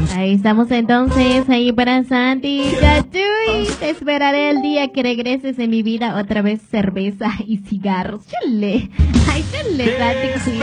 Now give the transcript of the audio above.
Ahí estamos entonces, ahí para Santi. Catuy, te esperaré el día que regreses en mi vida. Otra vez cerveza y cigarros. Chale. Ay, chale, Santi.